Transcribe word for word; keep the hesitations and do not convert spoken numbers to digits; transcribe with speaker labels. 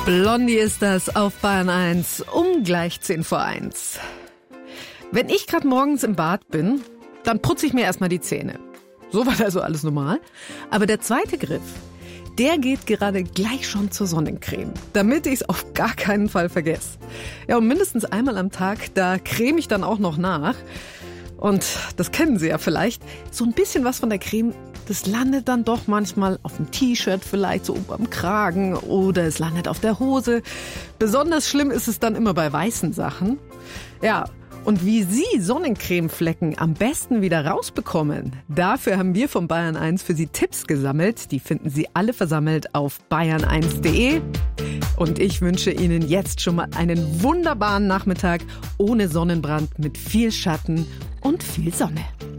Speaker 1: Blondie ist das auf Bayern eins um gleich zehn vor eins. Wenn ich gerade morgens im Bad bin, dann putze ich mir erstmal die Zähne. Soweit also alles normal. Aber der zweite Griff, der geht gerade gleich schon zur Sonnencreme, damit ich es auf gar keinen Fall vergesse. Ja, und mindestens einmal am Tag, da creme ich dann auch noch nach. Und das kennen Sie ja vielleicht, so ein bisschen was von der Creme, das landet dann doch manchmal auf dem T-Shirt, vielleicht so oben am Kragen, oder es landet auf der Hose. Besonders schlimm ist es dann immer bei weißen Sachen. Ja, und wie Sie Sonnencremeflecken am besten wieder rausbekommen, dafür haben wir von Bayern eins für Sie Tipps gesammelt. Die finden Sie alle versammelt auf bayern eins punkt de. Und ich wünsche Ihnen jetzt schon mal einen wunderbaren Nachmittag ohne Sonnenbrand mit viel Schatten und viel Sonne.